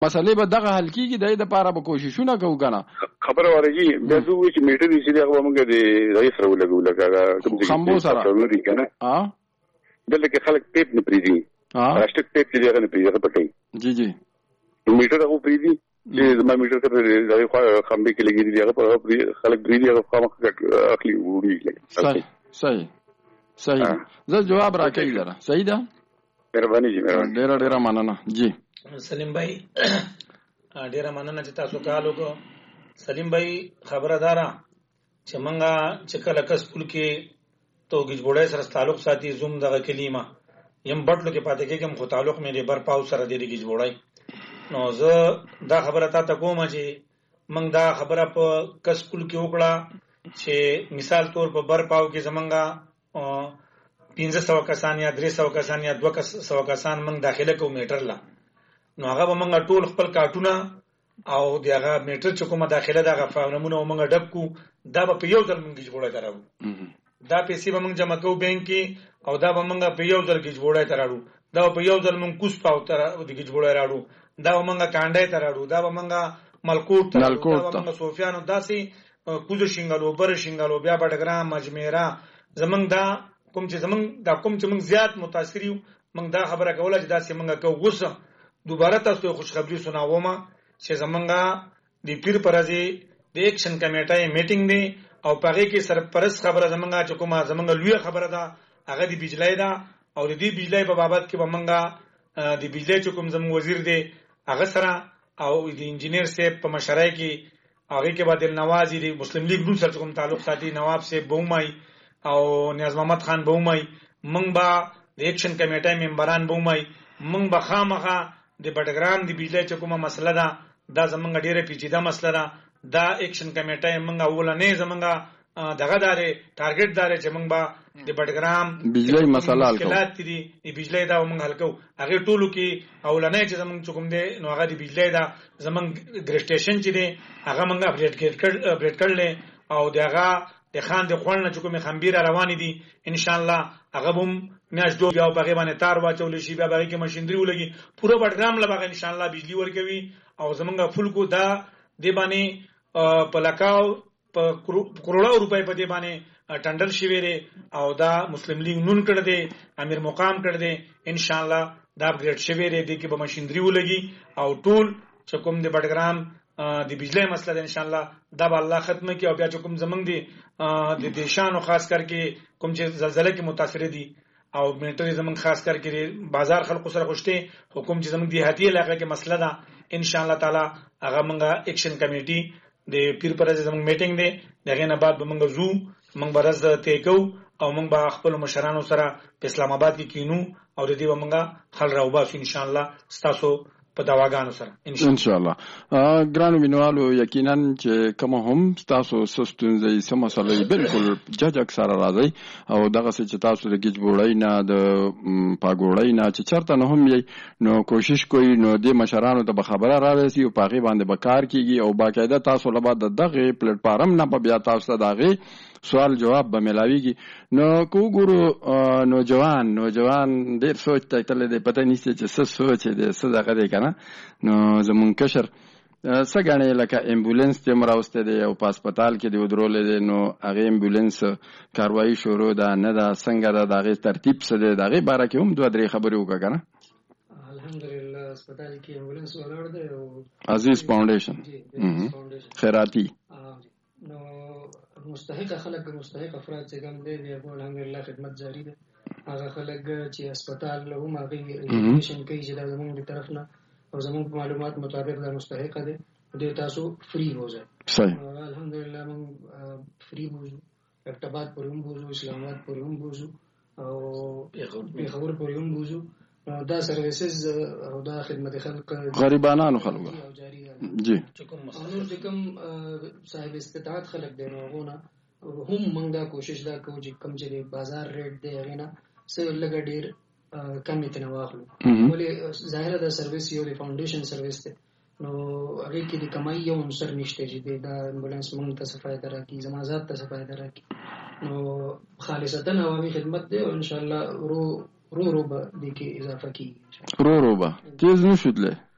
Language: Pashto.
مسلې به دغه حل کیږي، د دې لپاره به کوششونه کوو کنه. خبره ورګي بیا زه وی چې میټر یې سړي هغه موږ د رئیس سره ولګو لکه کوم څه خمبو سره نوري کنه دلته کې خلک ټیپ نه پریږي پلاستیک ټیپ چې هغه نه پریږي پټي جی جی میټر هغه پریږي چې زما میټر ته د خمبې کې لګي دی هغه په خلک پریږي هغه خامخ اخلي وړي. صحیح زه جواب راکړی لره. صحیح ده، مهرباني جی، مهرباني، ډیره مننه جی. سلیم بھائی ډیره مننه چې تاسو کال وکړو. سلیم بھائی خبره دارا چې منګه چې کله کس پول کې تو گجبوړې سره تعلق ساتي زوم دغه کلمه یم بټلو کې پاتې کېږم خو تعلق مې بر پاو سره دی گجبوړې. نو زه دا خبره تا کوم چې منګ دا خبره په کس پول کې وکړه چې مثال طور په بر پاو کې زمنګا 1500 کسان یا 300 کسان یا 200 کسان موږ داخله کوو میټر لا. نو هغه به موږ ټول خپل کارتونه او دغه میټر چې کومه داخله دغه فارمونه موږ ډب کو، دا به په یو ځل موږ جوړه کراو. دا پیسې به موږ جمع کوو بانک کې او دا به موږ په یو ځل کې جوړه تراړو. دا په یو ځل موږ کوس پاو تر د جوړه راړو. دا به موږ کانډای تراړو. دا به موږ ملکوټ تراړو. دا به موږ سوفیانو داسي کوزو شینګالو بر شینګالو بیا بډګرام مجمعرا زمنګ دا کوم چې موږ زیات متاثر یو. موږ دا خبره کوله چې دا سي موږ کو غوسه دوباره تاسو خوشخبری سناوم چې زمونږه د پیر پرځي د ایکشن کمیټه میټینګ دی او پاره کې سرپرست خبره زمونږه چې کومه زمونږه لوی خبره ده هغه د بجلی ده او د دې بجلی په بابت کې زمونږه د بجلی چې کوم زموږ وزیر دی هغه سره او د انجینیر صاحب په مشرۍ کې هغه کې بعد نوازی د مسلم لیگ نو سره کوم تعلق ساتي نواب صاحب بومای او نیاز محمد خان بومای موږ با د ایکشن کمیټه ممبران بومای موږ به خامخا د بډګرام د بجلی چې کومه مسله ده دا زمونږ ډیره پیچیده مسله ده. دا ایکشن کمیټه موږ اولنې زمونږ دغه داري ټارګټ داري چې موږ به د بډګرام بجلی مسله حل کوو. مشکلات دي د بجلی دا موږ حل کوو. هغه ټولو کې اولنې چې زمونږ کوم دي نو هغه د بجلی دا زمونږ ګریسټیشن چې دي هغه موږ اپډیټ کړل او دغه د خان د خوړنه چې کومه خمبيره روان دي ان شاء الله هغه هم میاش دوه بیا په غیبانه تار واچول شي بیا به کې ماشينري ولګي پوره بډګرام لبا ان شاء الله بجلی ورکوي او زمونږ فل کو دا دی باندې په لکاو په کروڑو روپے په دی باندې ټندر شوی دی او دا مسلم لیگ نون کړ دی امیر مقام کړ دی ان شاء الله دا اپګریډ شوی دی کې به ماشينري ولګي او ټول چې کوم د بډګرام د بجلی مسله ان شاء الله دا به الله ختمه کی او بیا چې کوم زمنګ دي د دیشانو خاص کر کې کوم چې زلزلې کې متاثر دي او میټر زمنګ خاص کر کې بازار خلکو سره خوشته حکومت چې زمنګ دی هاتي علاقې کې مسله ده ان شاء الله تعالی هغه منګه ایکشن کمیټي د پیر پر زمنګ میټینګ دی دغه نه بعد به منګه زو منګ برز ته کو او منګ با خپل مشرانو سره په اسلام آباد کې کینو او د دې ومنګه حل راوباسو ان شاء الله ستاسو په دواګانو سره ان شاء الله. ګرانو مینوالو یقینا چې کوم هم تاسو سستونځي سم مسلې بالکل ججک سره راځي او دغه چې تاسو د گیج بوړی نه د پاګوړی نه چې چرته نه هم یې نو کوشش کوي نو د مشرانو ته خبره راوځي او پاغي باندې بکار کیږي او باقاعده تاسو لبا دغه پلیټ فارم نه په بیا تاسو دغه سوال جواب به ملاويږي. نو کو ګورو نوجوان ډیر سوچ ته تل دې پته نشته چې څه سوچ دې څه دغه دی کنه. نو زمون کشر څنګه لکه امبولانس ته مراوسته دی او په هسپتال کې دی ودرولې دی نو هغه امبولانس کاروایی شروع ده نه ده څنګه ده دغه ترتیب څه دی دغه باره کې هم دوه درې خبرې وکړه کنه. الحمدلله هسپتال کې امبولانس ولاړ دی او عزیز فاونډیشن خیراتی نو مستحق خلک مستحق افراد چې کوم دي الحمدلله خدمت جاری ده. هغه خلک چې هسپتال له هم هغه انفورمیشن کوي چې دا زموږ د طرف نه او زموږ معلومات مطابق دا مستحق دي د تاسو فری وځي. صحیح الحمدلله موږ فری بوزو ارتباط پر هم بوزو اسلام آباد پر هم بوزو او پیښور پر هم بوزو. دا سرویسز او دا خدمت خلق غریبانو خلک جی نور چې کوم صاحب استطاعت خلک دی نوونه هم موږ دا کوشش دا کوو چې کوم چې بازار ریټ دی هغه نه څه لږ ډیر کم یې واخلو ولې ظاهره دا سرویس یو د فاونډیشن سرویس دی نو هغه کې د کمای یو عنصر نشته چې دا امبولانس موږ ته فائدہ راکړي زمازات ته فائدہ راکړي. نو خالصتا عوامي خدمت دی او ان شاء الله رو به د کې اضافه کیږي. رو به تیز نشودله